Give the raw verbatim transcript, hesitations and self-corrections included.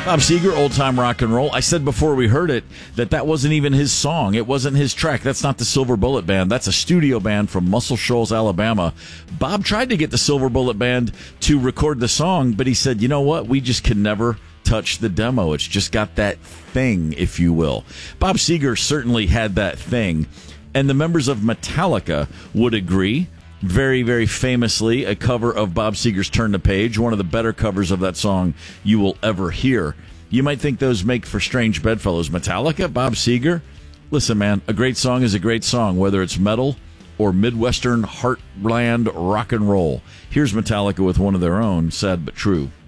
Bob Seger, Old Time Rock and Roll. I said before we heard it that that wasn't even his song. It wasn't his track. That's not the Silver Bullet Band. That's a studio band from Muscle Shoals, Alabama. Bob tried to get the Silver Bullet Band to record the song, but he said, you know what? We just can never touch the demo. It's just got that thing, if you will. Bob Seger certainly had that thing, and the members of Metallica would agree. Very, very famously, a cover of Bob Seger's Turn the Page, one of the better covers of that song you will ever hear. You might think those make for strange bedfellows. Metallica, Bob Seger? Listen, man, a great song is a great song, whether it's metal or Midwestern heartland rock and roll. Here's Metallica with one of their own, Sad But True.